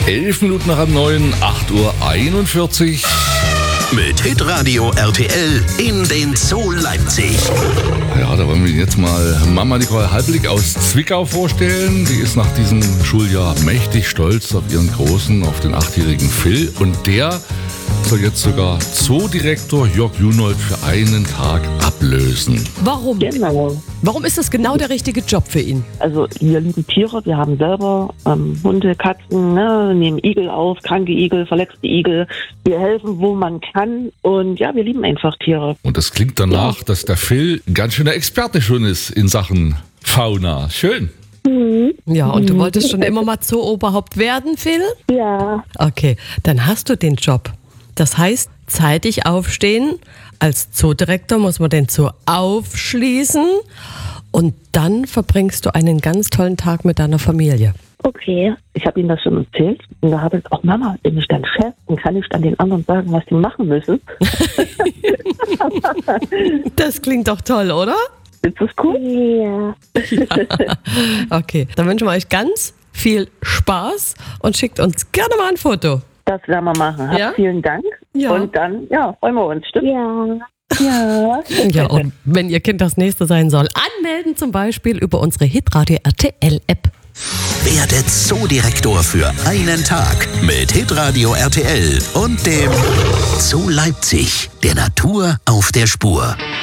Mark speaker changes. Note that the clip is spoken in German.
Speaker 1: 11 Minuten nach 9, 8:41 Uhr.
Speaker 2: Mit Hitradio RTL in den Zoo Leipzig.
Speaker 1: Ja, da wollen wir Ihnen jetzt mal Mama Nicole Halblig aus Zwickau vorstellen. Die ist nach diesem Schuljahr mächtig stolz auf ihren Großen, auf den 8-jährigen Phil. Und der soll jetzt sogar Zoodirektor Jörg Junold für einen Tag ablösen.
Speaker 3: Warum?
Speaker 4: Genau.
Speaker 3: Warum ist das genau der richtige Job für ihn?
Speaker 4: Also wir lieben Tiere, wir haben selber Hunde, Katzen, nehmen Igel auf, kranke Igel, verletzte Igel. Wir helfen, wo man kann und ja, wir lieben einfach Tiere.
Speaker 1: Und das klingt danach, dass der Phil ganz schön der Experte schon ist in Sachen Fauna. Schön.
Speaker 3: Ja, und du wolltest schon immer mal Zoooberhaupt werden, Phil?
Speaker 4: Ja.
Speaker 3: Okay, dann hast du den Job. Das heißt, zeitig aufstehen. Als Zoodirektor muss man den Zoo aufschließen und dann verbringst du einen ganz tollen Tag mit deiner Familie.
Speaker 4: Okay. Ich habe Ihnen das schon erzählt und da habe ich auch Mama, bin ich dann Chef und kann ich dann den anderen sagen, was die machen müssen.
Speaker 3: Das klingt doch toll, oder?
Speaker 4: Ist das cool?
Speaker 5: Ja.
Speaker 3: Okay, dann wünschen wir euch ganz viel Spaß und schickt uns gerne mal ein Foto.
Speaker 4: Das werden wir machen.
Speaker 3: Ja?
Speaker 4: Vielen Dank.
Speaker 3: Ja.
Speaker 4: Und dann, freuen wir uns, stimmt?
Speaker 5: Ja.
Speaker 4: Ja.
Speaker 3: Ja, und wenn Ihr Kind das nächste sein soll, anmelden zum Beispiel über unsere Hitradio RTL App.
Speaker 2: Werde Zoodirektor für einen Tag mit Hitradio RTL und dem Zoo Leipzig, der Natur auf der Spur.